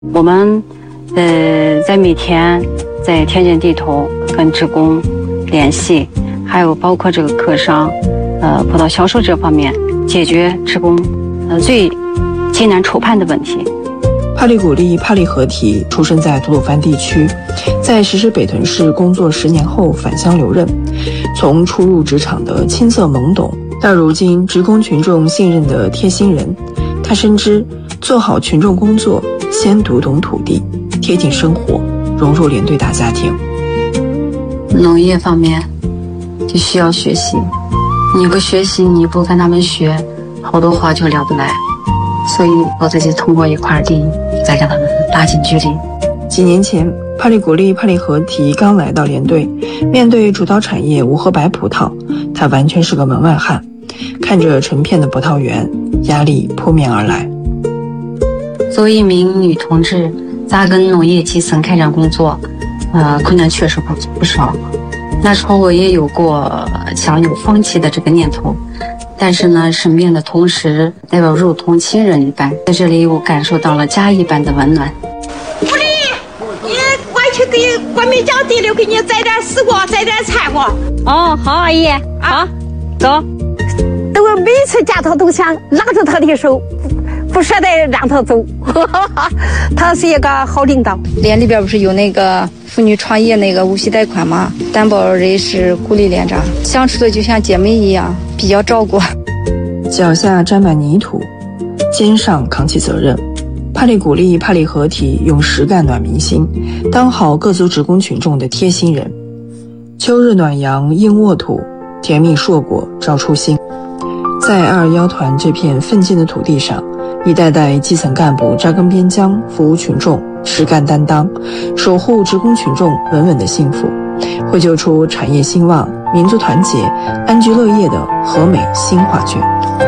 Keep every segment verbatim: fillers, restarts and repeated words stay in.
我们呃在每天在田间地头跟职工联系，还有包括这个客商、呃葡萄销售这方面，解决职工呃最艰难愁盼的问题。 帕利古丽·帕利合体出生在吐鲁番地区，在实施北屯市工作十年后返乡留任。从初入职场的青涩懵懂，到如今职工群众信任的贴心人，他深知做好群众工作，先读懂土地，贴近生活，融入连队大家庭。 农业方面就需要学习，你不学习，你不跟他们学，好多话就聊不来。所以我自己通过一块地再跟他们拉近距离。 几年前，帕利古丽·帕利合体刚来到连队，面对主导产业无核白葡萄，他完全是个门外汉。看着成片的葡萄园，压力扑面而来。 作为一名女同志，扎根农业基层开展工作，呃，困难确实不不少。那时候我也有过想有放弃的这个念头，但是呢，生病的同时，代表如同亲人一般，在这里我感受到了家一般的温暖。 不理，你我去给关梅江地里给你摘点丝瓜，摘点菜瓜。 哦，好，阿姨，好，走。 都每次见他都想拉着他的手，不舍得让他走。他是一个好领导。 连里边不是有那个妇女创业那个无息贷款吗？担保人是古丽连长，相处的就像姐妹一样，比较照顾。 脚下沾满泥土，肩上扛起责任。帕利古丽·帕利合体用实干暖民心，当好各族职工群众的贴心人。秋日暖阳映沃土，甜蜜硕果照初心。在二二幺团这片奋进的土地上，一代代基层干部扎根边疆，服务群众，实干担当，守护职工群众稳稳的幸福，绘就出产业兴旺、民族团结、安居乐业的和美新画卷。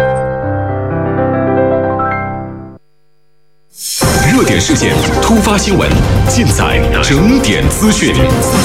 热点事件、突发新闻，尽在整点资讯。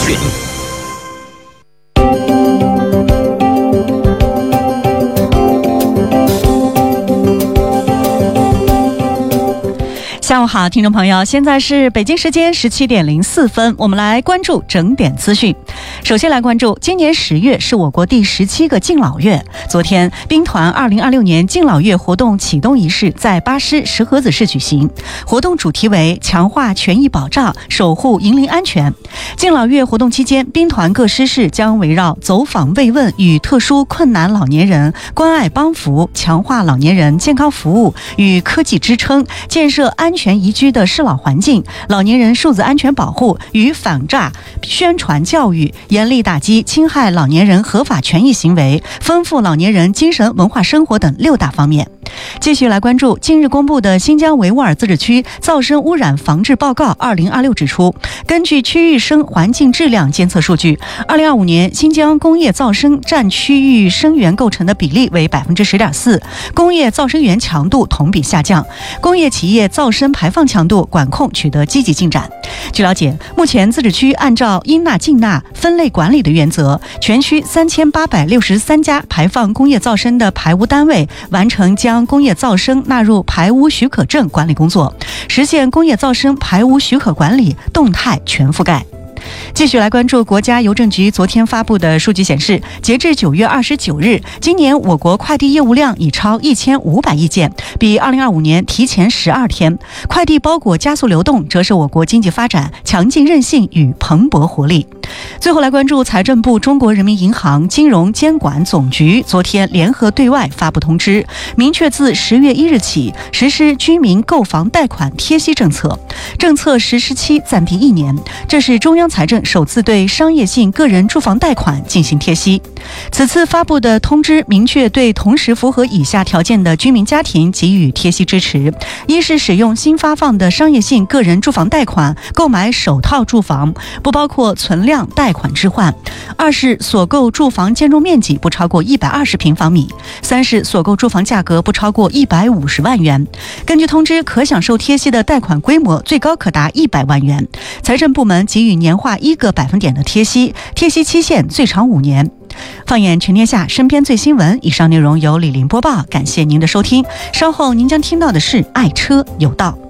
下午好，听众朋友，现在是北京时间十七点零四分，我们来关注整点资讯。首先来关注，今年十月是我国第十七个敬老月。昨天，兵团二零二六年敬老月活动启动仪式在巴师石河子市举行。活动主题为强化权益保障，守护营龄安全。敬老月活动期间，兵团各师室将围绕走访慰问与特殊困难老年人关爱帮扶，强化老年人健康服务与科技支撑，建设安全全宜居的适老环境，老年人数字安全保护与反诈宣传教育，严厉打击侵害老年人合法权益行为，丰富老年人精神文化生活等六大方面。继续来关注近日公布的新疆维吾尔自治区噪声污染防治报告二零二六指出，根据区域声环境质量监测数据，二零二五年新疆工业噪声占区域声源构成的比例为百分之十点四，工业噪声源强度同比下降，工业企业噪声排放强度管控取得积极进展。据了解，目前自治区按照应纳尽纳分类管理的原则，全区三千八百六十三家排放工业噪声的排污单位完成将工业噪声纳入排污许可证管理工作，实现工业噪声排污许可管理动态全覆盖。继续来关注国家邮政局昨天发布的数据显示，截至九月二十九日，今年我国快递业务量已超一千五百亿件，比二零二五年提前十二天。快递包裹加速流动，折射我国经济发展强劲韧性与蓬勃活力。最后来关注财政部、中国人民银行金融监管总局昨天联合对外发布通知，明确自十月一日起实施居民购房贷款贴息政策，政策实施期暂定一年，这是中央财政首次对商业性个人住房贷款进行贴息。此次发布的通知明确对同时符合以下条件的居民家庭给予贴息支持：一是使用新发放的商业性个人住房贷款购买首套住房，不包括存量贷款置换；二是所购住房建筑面积不超过一百二十平方米；三是所购住房价格不超过一百五十万元。根据通知，可享受贴息的贷款规模最高可达一百万元。财政部门给予年化一个百分点的贴息，贴息期限最长五年。放眼全天下，身边最新闻。以上内容由李林播报，感谢您的收听。稍后您将听到的是爱车有道。